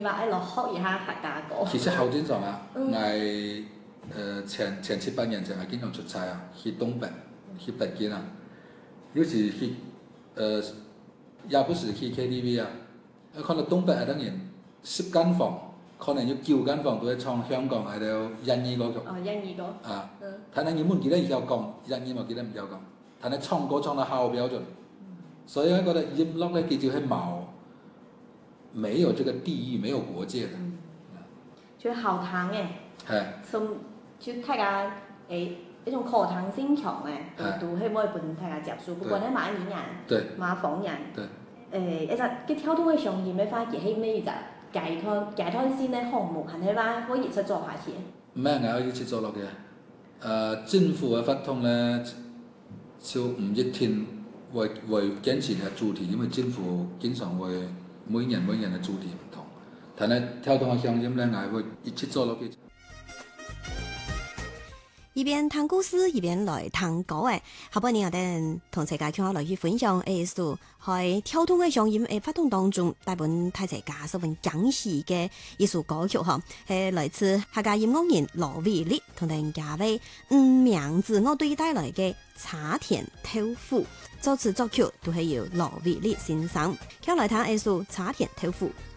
話愛落學一下客家歌。 其實好正常啊，前7、8年前係經常出差啊，去東北，去北京啊，有時去也不是去 KTV 啊，可能東北係等於10間房，可能有9間房都係唱香港係度印語歌曲。 哦，印語歌。 啊，但係你們記得要講，印語嘛記得唔要講，但係唱歌唱得好標準，所以我覺得音樂咧其實係沒有這個地域，沒有國界的。 就好聽嘅。係。就大家一種課堂性強嘅，都係可以俾大家接受，不管係馬語人、馬方人。一隻佢跳動嘅上演嘅話，其實咩就解脫性嘅項目，係話可以一齊做下去。唔係我一起做落嘅，政府嘅發通咧，就唔一定會堅持嘅主題，因為政府經常會每年嘅主題唔同，但係跳動嘅聲音咧，我會一起做落去。 一邊聽故事一邊來聽歌誒，下半年我哋同大家傾下來去分享藝術，喺跳動嘅聲音誒發動當中，帶本大家十分驚喜嘅一首歌曲嗬，係來自客家音樂人羅偉力同大家為名字樂隊帶來嘅茶田豆腐，作詞作曲都係由羅偉力先生，聽來聽藝術茶田豆腐。